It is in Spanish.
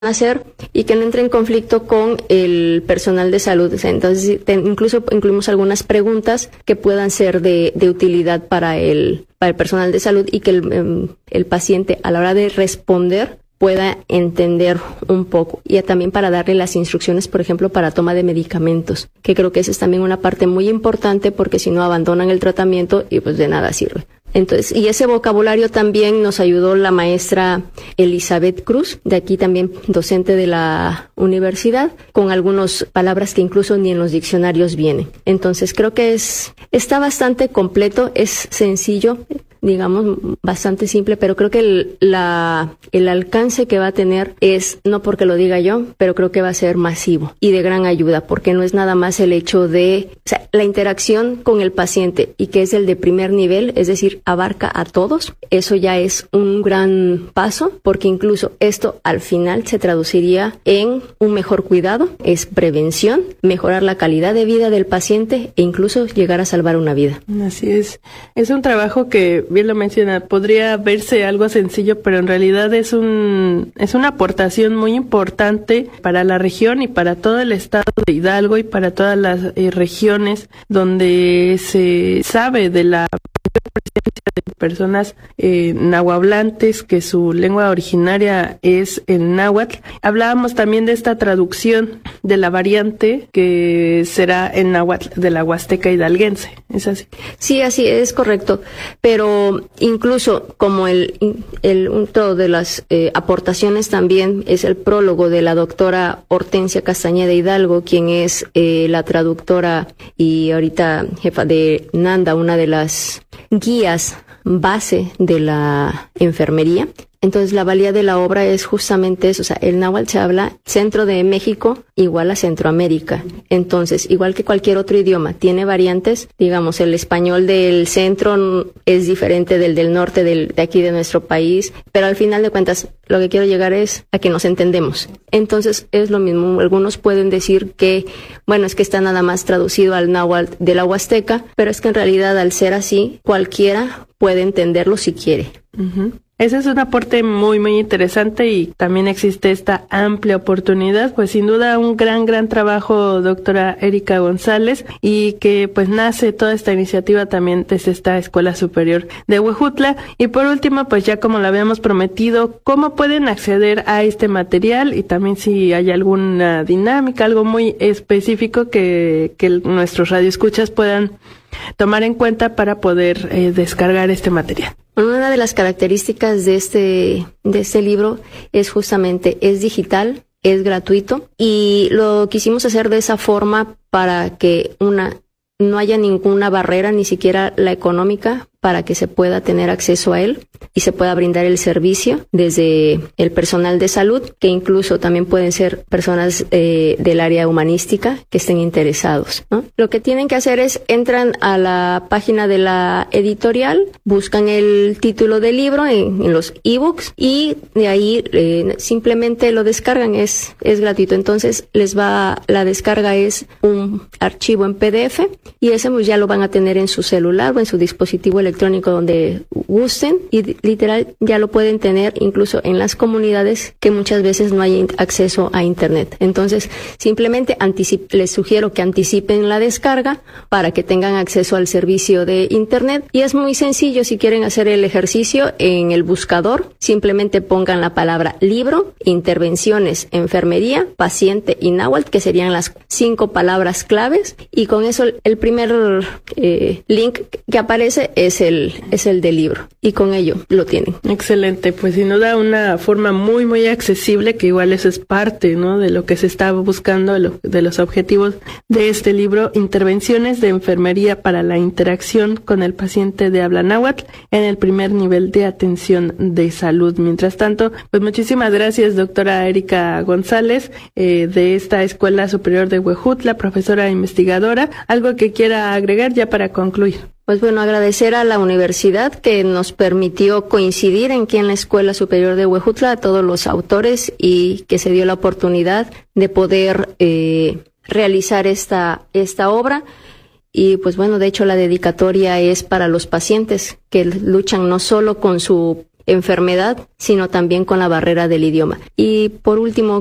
hacer y que no entre en conflicto con el personal de salud. Entonces, incluso incluimos algunas preguntas que puedan ser de utilidad para el personal de salud y que el paciente a la hora de responder pueda entender un poco, y también para darle las instrucciones, por ejemplo, para toma de medicamentos, que creo que esa es también una parte muy importante, porque si no abandonan el tratamiento y pues de nada sirve. Entonces, y ese vocabulario también nos ayudó la maestra Elizabeth Cruz, de aquí también docente de la universidad, con algunas palabras que incluso ni en los diccionarios vienen. Entonces, creo que está bastante completo, es sencillo, digamos, bastante simple, pero creo que el alcance que va a tener es, no porque lo diga yo, pero creo que va a ser masivo y de gran ayuda, porque no es nada más el hecho de, o sea, la interacción con el paciente, y que es el de primer nivel, es decir, abarca a todos. Eso ya es un gran paso, porque incluso esto al final se traduciría en un mejor cuidado, es prevención, mejorar la calidad de vida del paciente e incluso llegar a salvar una vida. Así es un trabajo que, bien lo menciona, podría verse algo sencillo, pero en realidad es una aportación muy importante para la región y para todo el estado de Hidalgo y para todas las regiones donde se sabe de la presencia de personas nahuablantes, que su lengua originaria es el náhuatl. Hablábamos también de esta traducción de la variante que será en náhuatl de la Huasteca hidalguense, ¿es así? Sí, así es, correcto, pero incluso como todo de las aportaciones también es el prólogo de la doctora Hortensia Castañeda Hidalgo, quien es la traductora y ahorita jefa de NANDA, una de las guías base de la enfermería. Entonces, la valía de la obra es justamente eso, o sea, el náhuatl se habla centro de México igual a Centroamérica. Entonces, igual que cualquier otro idioma, tiene variantes. Digamos, el español del centro es diferente del norte, de aquí de nuestro país, pero al final de cuentas, lo que quiero llegar es a que nos entendemos. Entonces, es lo mismo. Algunos pueden decir que, bueno, es que está nada más traducido al náhuatl de la Huasteca, pero es que en realidad, al ser así, cualquiera puede entenderlo si quiere. Uh-huh. Ese es un aporte muy, muy interesante, y también existe esta amplia oportunidad. Pues sin duda un gran trabajo, doctora Erika González, y que pues nace toda esta iniciativa también desde esta Escuela Superior de Huejutla. Y por último, pues ya como lo habíamos prometido, ¿cómo pueden acceder a este material? Y también si hay alguna dinámica, algo muy específico que nuestros radioescuchas puedan tomar en cuenta para poder descargar este material. Una de las características de este libro es justamente, es digital, es gratuito, y lo quisimos hacer de esa forma para que no haya ninguna barrera, ni siquiera la económica, para que se pueda tener acceso a él y se pueda brindar el servicio desde el personal de salud, que incluso también pueden ser personas del área humanística que estén interesados, ¿no? Lo que tienen que hacer es, entran a la página de la editorial, buscan el título del libro en los ebooks, y de ahí simplemente lo descargan, es gratuito. Entonces la descarga es un archivo en PDF, y ese pues ya lo van a tener en su celular o en su dispositivo electrónico donde gusten, y literal ya lo pueden tener incluso en las comunidades que muchas veces no hay acceso a internet. Entonces, simplemente les sugiero que anticipen la descarga para que tengan acceso al servicio de internet, y es muy sencillo. Si quieren hacer el ejercicio, en el buscador simplemente pongan la palabra libro, intervenciones, enfermería, paciente y náhuatl, que serían las 5 palabras claves, y con eso el primer link que aparece es el del libro, y con ello lo tienen. Excelente, pues sin duda una forma muy, muy accesible, que igual eso es parte, ¿no?, de lo que se está buscando, de los objetivos de este libro, Intervenciones de Enfermería para la Interacción con el Paciente de Habla Náhuatl en el primer nivel de atención de salud. Mientras tanto, pues muchísimas gracias, doctora Erika González, de esta Escuela Superior de Huejutla, profesora e investigadora. ¿Algo que quiera agregar ya para concluir? Pues bueno, agradecer a la universidad que nos permitió coincidir aquí en la Escuela Superior de Huejutla, a todos los autores, y que se dio la oportunidad de poder realizar esta obra. Y pues bueno, de hecho la dedicatoria es para los pacientes que luchan no solo con su enfermedad, sino también con la barrera del idioma. Y por último,